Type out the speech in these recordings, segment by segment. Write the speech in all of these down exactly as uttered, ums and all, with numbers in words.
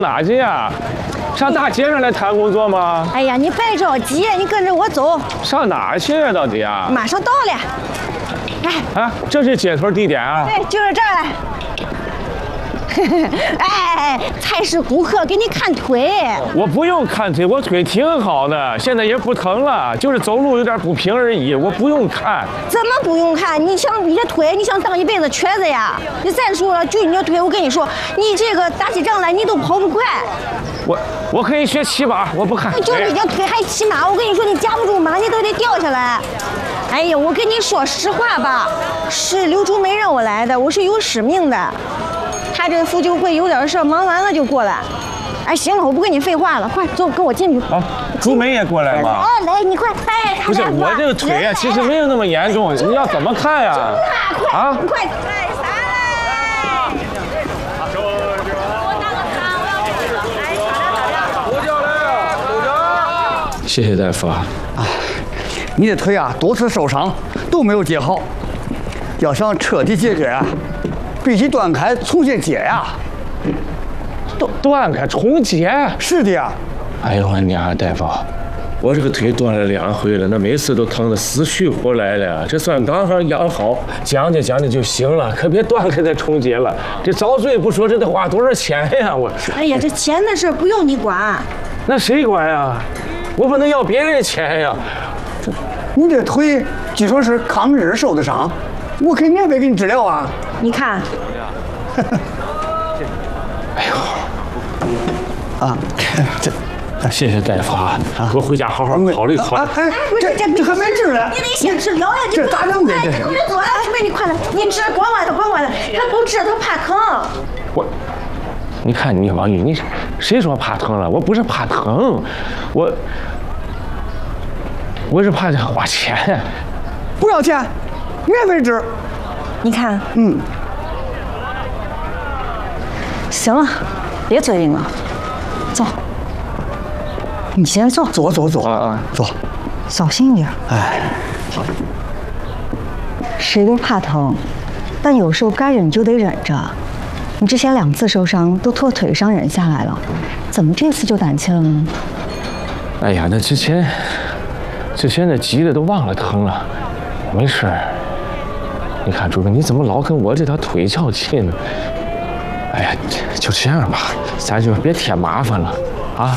哪去呀？上大街上来谈工作吗？ 哎呀，你别着急，你跟着我走。 上哪去呀？到底呀？ 马上到了。 哎，啊，这是接头地点啊？ 对，就是这儿了。哎，才是顾客给你看腿。 我不用看腿，我腿挺好的，现在也不疼了，就是走路有点不平而已，我不用看。 怎么不用看？你想你这腿，你想当一辈子瘸子呀？你再说了，就你这腿，我跟你说，你这个打起仗来你都跑不快。 我我可以学骑马，我不看。 就你这腿还骑马，我跟你说，你夹不住马，你都得掉下来。哎呀，我跟你说实话吧，是刘竹梅让我来的，我是有使命的。他这妇救会有点事，忙完了就过来。哎，行了，我不跟你废话了，快走，跟我进去。 啊，竹梅也过来吗？ 啊，来，你快，哎， 不是我这个腿啊，其实没有那么严重，你要怎么看呀？ 啊，快，快，来，啥来？ 谢谢大夫啊。 啊，你的腿啊多次受伤都没有接好，要想彻底解决啊，必须断开重新接呀。 断断开重接？ 是的呀。 哎呦我娘，大夫，我这个腿断了两回了，那每次都疼得死去活来了，这算刚好养好，讲究讲究就行了，可别断开再重接了。这遭罪不说，这得花多少钱呀？我哎呀，这钱的事不用你管。 那谁管呀？我不能要别人的钱呀。 这，你这腿据说是抗日受的伤，我可以免费给你治疗啊。 你看。 哎呦， 啊，这。 谢谢大夫啊！我回家好好考虑考虑。 哎，这这这还没治呢， 你得先治疗呀！ 这咋整的？这是。 快走啊！妹，你快来，你治管管他，管管他，他不治他怕疼。 我，你看你王玉，你谁说怕疼了？我不是怕疼，我我是怕花钱。 不要钱，免费治。 你看， 嗯。 行了，别嘴硬了，走。你先坐， 坐坐坐啊啊， 坐， 小心一点。 哎， 谁都怕疼，但有时候该忍就得忍着。你之前两次受伤都拖腿上忍下来了，怎么这次就胆怯了呢？ 哎呀，那之前之前那急的都忘了疼了，没事。你看朱哥，你怎么老跟我这条腿较劲呢？哎呀，就这样吧，咱就别添麻烦了啊。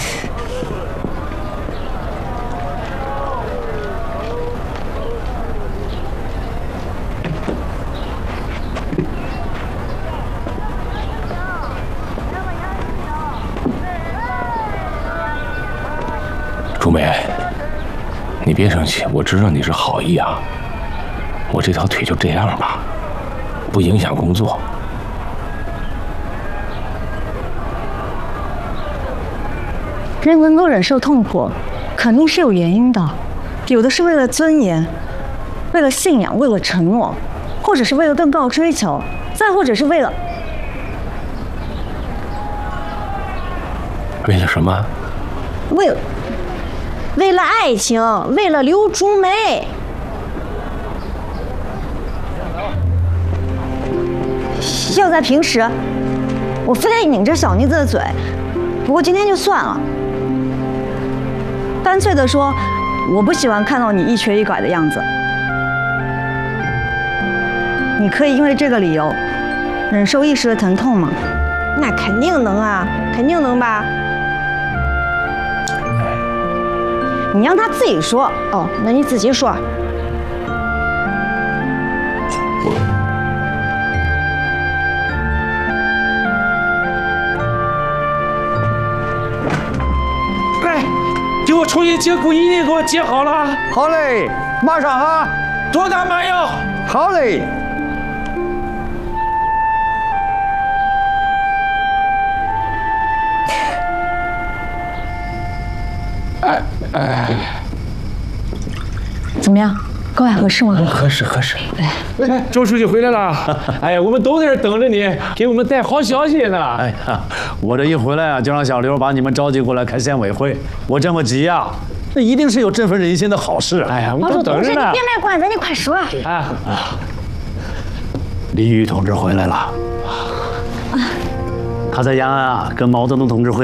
朱梅，你别生气，我知道你是好意啊。我这条腿就这样吧，不影响工作。 人能够忍受痛苦，肯定是有原因的，有的是为了尊严，为了信仰，为了承诺，或者是为了更高追求，再或者是为了…… 为了什么？ 为了。为了爱情，为了刘竹梅。要在平时，我非得拧着小妮子的嘴，不过今天就算了。干脆的说，我不喜欢看到你一瘸一拐的样子。你可以因为这个理由忍受一时的疼痛吗？那肯定能啊，肯定能吧。你让他自己说哦，那你自己说。 来，给我重新接骨，一定给我接好了。 好嘞，马上啊！ 多大麻药？ 好嘞。 哎哎， 怎么样？高矮合适吗？ 合适合适。哎，周书记回来了。哎呀，我们都在这等着你，给我们带好消息呢。 哎呀，我这一回来啊，就让小刘把你们召集过来开县委会。我这么急啊，那一定是有振奋人心的好事。 哎呀，我们都等着呢。 别卖关子，你快说。 啊啊！ 李玉同志回来了。 啊， 他在延安啊跟毛泽东同志会。